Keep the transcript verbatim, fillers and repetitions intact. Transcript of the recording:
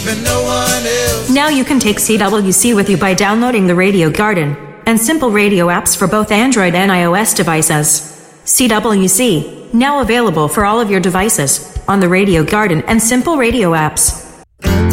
and no one else. Now you can take C W C with you by downloading the Radio Garden and Simple Radio apps for both Android and iOS devices. C W C, now available for all of your devices on the Radio Garden and Simple Radio apps.